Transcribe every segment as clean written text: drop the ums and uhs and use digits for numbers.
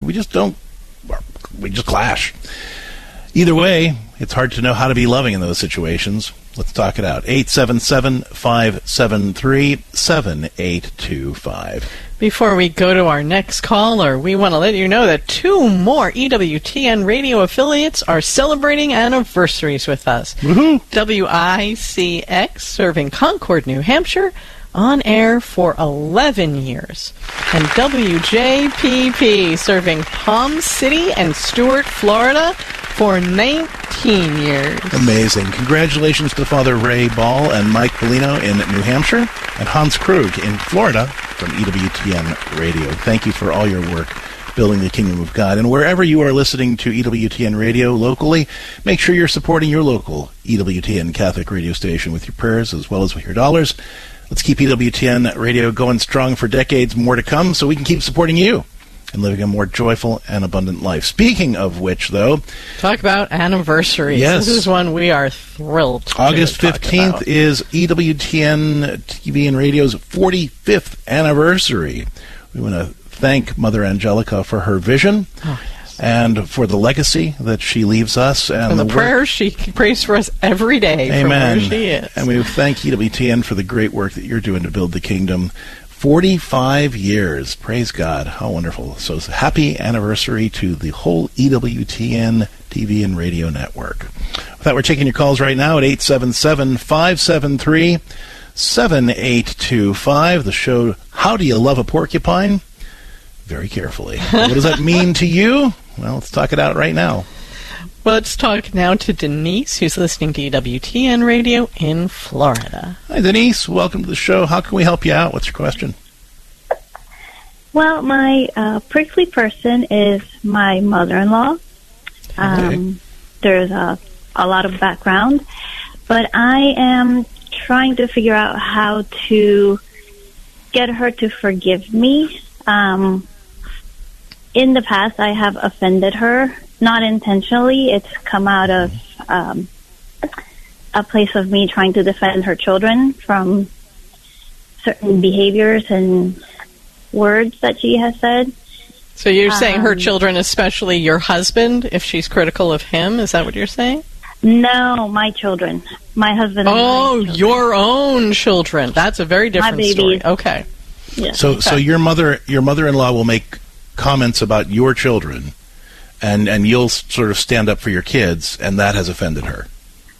We just clash. Either way, it's hard to know how to be loving in those situations. Let's talk it out. 877-573-7825. Before we go to our next caller, we want to let you know that 2 more EWTN radio affiliates are celebrating anniversaries with us. Woohoo! WICX, serving Concord, New Hampshire, on air for 11 years. And WJPP, serving Palm City and Stuart, Florida, for 19 years. Amazing. Congratulations to Father Ray Ball and Mike Polino in New Hampshire and Hans Krug in Florida from EWTN Radio. Thank you for all your work building the kingdom of God. And wherever you are listening to EWTN Radio locally, make sure you're supporting your local EWTN Catholic radio station with your prayers as well as with your dollars. Let's keep EWTN Radio going strong for decades more to come so we can keep supporting you and living a more joyful and abundant life. Speaking of which, though... Talk about anniversaries. Yes. This is one we are thrilled to August talk 15th about. is EWTN TV and Radio's 45th anniversary. We want to thank Mother Angelica for her vision. Oh, yes. And for the legacy that she leaves us. And the prayers she prays for us every day. Amen. From where she is. And we thank EWTN for the great work that you're doing to build the kingdom. 45 years. Praise God. How wonderful. So happy anniversary to the whole EWTN TV and radio network. With that, we're taking your calls right now at 877-573-7825. The show, How Do You Love a Porcupine? Very carefully. What does that mean to you? Well, let's talk it out right now. Well, let's talk now to Denise, who's listening to EWTN Radio in Florida. Hi, Denise. Welcome to the show. How can we help you out? What's your question? Well, my prickly person is my mother-in-law. There's a lot of background, but I am trying to figure out how to get her to forgive me. In the past, I have offended her, not intentionally. It's come out of a place of me trying to defend her children from certain behaviors and words that she has said. So you're saying her children, especially your husband, if she's critical of him? Is that what you're saying? No, my children. My husband. Oh, your own children. That's a very different story. Okay. Yeah. So your mother-in-law will make comments about your children, and you'll sort of stand up for your kids, and that has offended her.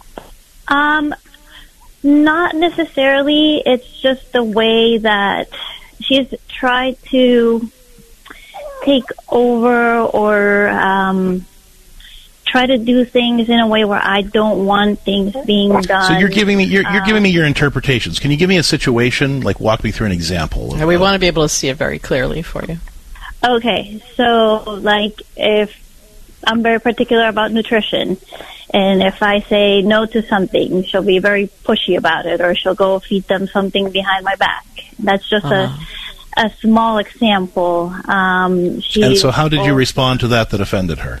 Not necessarily. It's just the way that she's tried to take over or try to do things in a way where I don't want things being done. So you're giving me your interpretations. Can you give me a situation, like walk me through an example? We want to be able to see it very clearly for you. Okay, so like if I'm very particular about nutrition, and if I say no to something, she'll be very pushy about it, or she'll go feed them something behind my back. That's just a small example. And so how did you respond to that offended her?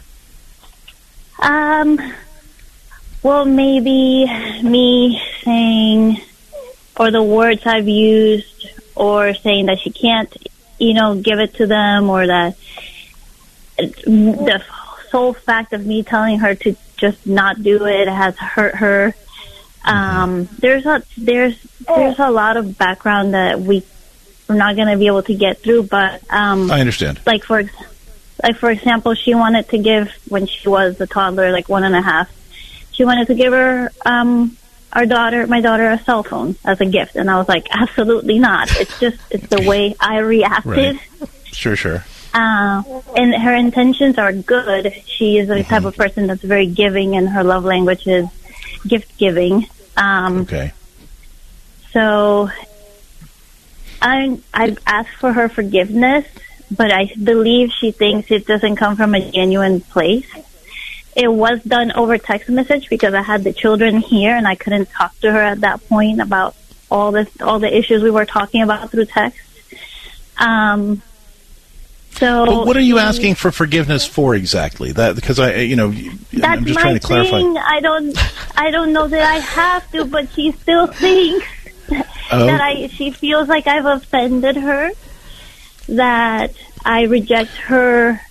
Well, maybe me saying, or the words I've used, or saying that she can't, give it to them, or that the sole fact of me telling her to just not do it has hurt her. There's a lot of background that we're not going to be able to get through, but I understand. Like for example, she wanted to give, when she was a toddler, like 1.5, she wanted to give her my daughter a cell phone as a gift, and I was like, absolutely not. It's the way I reacted. Right. Sure. And her intentions are good. She is the type of person that's very giving, and her love language is gift giving. Okay. So I've asked for her forgiveness, but I believe she thinks it doesn't come from a genuine place. It was done over text message because I had the children here and I couldn't talk to her at that point about all the issues we were talking about through text. But what are you asking for forgiveness for exactly? That because I'm just trying to clarify. I don't know that I have to, but she still thinks that she feels like I've offended her, that I reject her